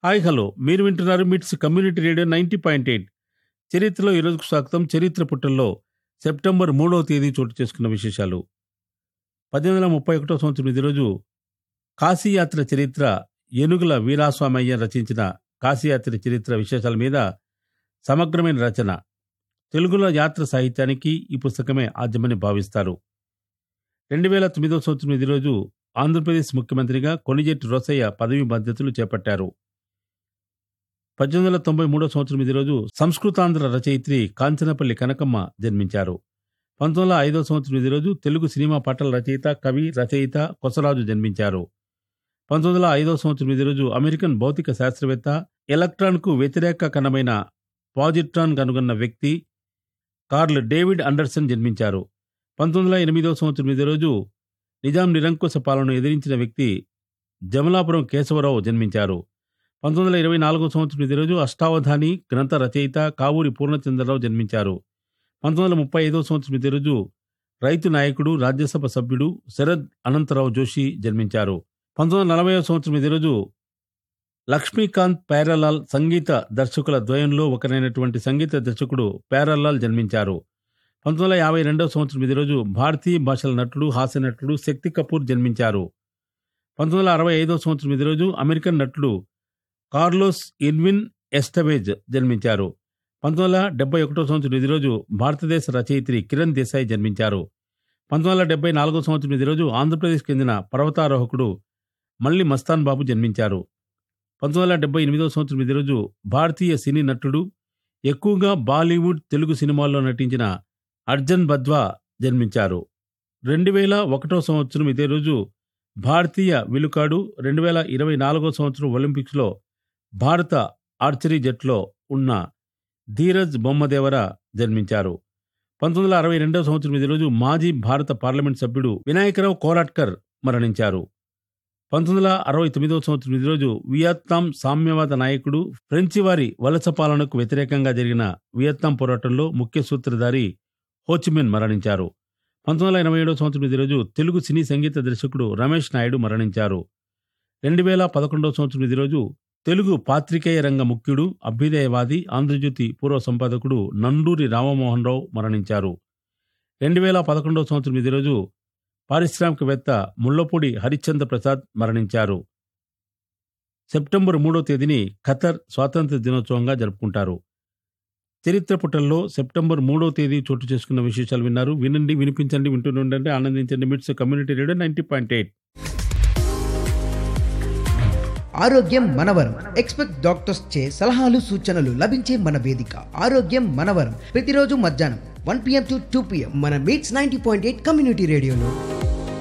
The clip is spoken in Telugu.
హాయ్ హలో మీరు వింటున్నారు మిట్స్ కమ్యూనిటీ రేడియో 90.8. చరిత్రలో ఈరోజుకు స్వాగతం. చరిత్ర పుటల్లో సెప్టెంబర్ 3వ తేదీ చోటు చేసుకున్న విశేషాలు. 1831 సంవత్సరం ఇదే రోజు కాశీయాత్ర చరిత్ర ఏనుగుల వీరాస్వామయ్య రచించిన కాశీయాత్ర చరిత్ర విశేషాల మీద సమగ్రమైన రచన. తెలుగులో యాత్ర సాహిత్యానికి ఈ పుస్తకమే ఆద్యమని భావిస్తారు. 2009 సంవత్సరం ఇదే రోజు ఆంధ్రప్రదేశ్ ముఖ్యమంత్రిగా కొణిజేటి రోసయ్య పదవి బాధ్యతలు చేపట్టారు. 1893 సంవత్సరం ఇదే రోజు సంస్కృతాంధ్ర రచయిత్రి కాంచనపల్లి కనకమ్మ జన్మించారు. 1905 సంవత్సరం ఇదే రోజు తెలుగు సినిమా పాటల రచయిత, కవి, రచయిత కొసరాజు జన్మించారు. 1905 సంవత్సరం ఇదే రోజు అమెరికన్ భౌతిక శాస్త్రవేత్త, ఎలక్ట్రాన్కు వ్యతిరేక కణమైన పాజిట్రాన్ కనుగొన్న వ్యక్తి కార్ల్ డేవిడ్ అండర్సన్ జన్మించారు. 1908 సంవత్సరం ఇదే రోజు నిజాం నిరంకుశ పాలనను ఎదిరించిన వ్యక్తి జమలాపురం కేశవరావు జన్మించారు. 1924 సంవత్సరం ఇదే రోజు అష్టావధాని గ్రంథ రచయిత కావూరి పూర్ణచంద్రరావు జన్మించారు. 1935 సంవత్సరం ఇదే రోజు రైతు నాయకుడు, రాజ్యసభ సభ్యుడు శరద్ అనంతరావు జోషి జన్మించారు. 1940 సంవత్సరం ఇదే రోజు లక్ష్మీకాంత్ ప్యారలాల్ సంగీత దర్శకుల ద్వయంలో ఒకరైనటువంటి సంగీత దర్శకుడు ప్యారలాల్ జన్మించారు. 1952 సంవత్సరం ఇదే రోజు భారతీయ భాషల నటుడు, హాస్య నటుడు శక్తి కపూర్ జన్మించారు. 1965 సంవత్సరం ఇదే రోజు అమెరికన్ నటుడు కార్లోస్ ఇర్విన్ ఎస్టవేజ్ జన్మించారు. 1971 సంవత్సరం ఇదే రోజు భారతదేశ రచయిత్రి కిరణ్ దేశాయ్ జన్మించారు. 1974 సంవత్సరం ఇదే రోజు ఆంధ్రప్రదేశ్కి చెందిన పర్వతారోహకుడు మల్లి మస్తాన్ బాబు జన్మించారు. 1978 సంవత్సరం ఇదే రోజు భారతీయ సినీ నటుడు, ఎక్కువగా బాలీవుడ్, తెలుగు సినిమాల్లో నటించిన అర్జన్ బద్వా జన్మించారు. 2001 సంవత్సరం ఇదే రోజు భారతీయ విలుకాడు, 2024 సంవత్సరం ఒలింపిక్స్లో భారత ఆర్చరీ జట్లో ఉన్న ధీరజ్ బొమ్మదేవర జన్మించారు. 1962 సంవత్సరం ఇదే రోజు మాజీ భారత పార్లమెంట్ సభ్యుడు వినాయకరావు కోరాట్కర్ మరణించారు. 1969 సంవత్సరం ఇదే రోజు వియత్నాం సామ్యవాద నాయకుడు, ఫ్రెంచి వారి వలస పాలనకు వ్యతిరేకంగా జరిగిన వియత్నాం పోరాటంలో ముఖ్య సూత్రధారి హోచిమిన్ మరణించారు. 1987 సంవత్సరం ఇదే రోజు తెలుగు సినీ సంగీత దర్శకుడు రమేష్ నాయుడు మరణించారు. 2011 సంవత్సరం ఇదే రోజు తెలుగు పాత్రికేయ రంగ ముఖ్యుడు, అభ్యుదయవాది, ఆంధ్రజ్యోతి పూర్వ సంపాదకుడు నండూరి రామమోహన్ రావు మరణించారు. 2011 సంవత్సరం ఇదే రోజు పారిశ్రామికవేత్త ముళ్లపూడి హరిశ్చంద్ర ప్రసాద్ మరణించారు. సెప్టెంబర్ 3వ తేదీని ఖతర్ స్వాతంత్ర్య దినోత్సవంగా జరుపుకుంటారు. చరిత్ర పుటల్లో సెప్టెంబర్ 3వ తేదీ చోటు చేసుకున్న విశేషాలు విన్నారు. వినండి, వినిపించండి, వింటుండండి, ఆనందించండి. మిట్స్ కమ్యూనిటీ రేడియో 90.8. ఆరోగ్యం మనవరం. ఎక్స్పెక్ట్ డాక్టర్స్ చే సలహాలు, సూచనలు లభించే మన వేదిక ఆరోగ్యం మనవరం. ప్రతిరోజు మధ్యాహ్నం 1 PM to 2 PM మన మీట్స్ 90.8 కమ్యూనిటీ రేడియోలో.